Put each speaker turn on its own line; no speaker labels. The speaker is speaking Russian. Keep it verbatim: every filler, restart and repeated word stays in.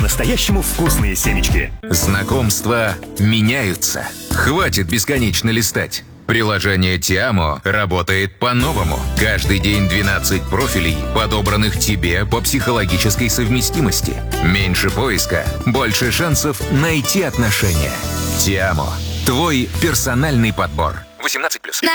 По-настоящему вкусные семечки.
Знакомства меняются. Хватит бесконечно листать. Приложение Тиамо работает по-новому. Каждый день двенадцать профилей, подобранных тебе по психологической совместимости. Меньше поиска, больше шансов найти отношения. Тиамо. Твой персональный подбор. восемнадцать плюс.